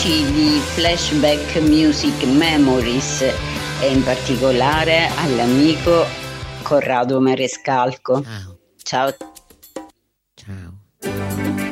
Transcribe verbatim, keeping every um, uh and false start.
amici di Flashback Music Memories e in particolare all'amico Corrado Marescalco. Ciao. Ciao. Ciao.